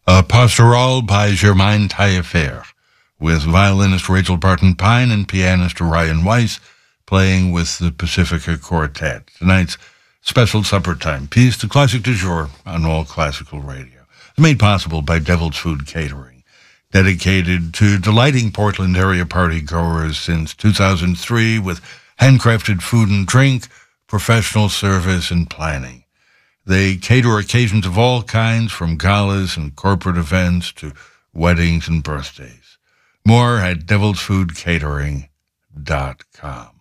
Pastoral by Germain Taillefer, with violinist Rachel Barton Pine and pianist Ryan Weiss playing with the Pacifica Quartet. Tonight's special supper time piece, the classic du jour on All Classical Radio. It's made possible by Devil's Food Catering, dedicated to delighting Portland area party goers since 2003 with handcrafted food and drink, professional service, and planning. They cater occasions of all kinds, from galas and corporate events to weddings and birthdays. More at devilsfoodcatering.com.